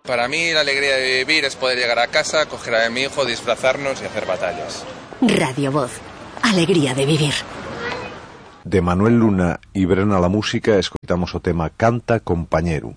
Para mí la alegría de vivir es poder llegar a casa, coger a mi hijo, disfrazarnos y hacer batallas. Radio Voz. Alegría de vivir. De Manuel Luna e Brena la música, escoitamos o tema Canta Compañeru.